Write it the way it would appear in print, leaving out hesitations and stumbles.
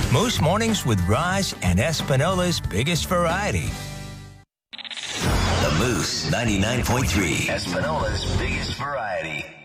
Moose Mornings with Raj and Espinola's biggest variety. The Moose 99.3, Espinola's biggest variety.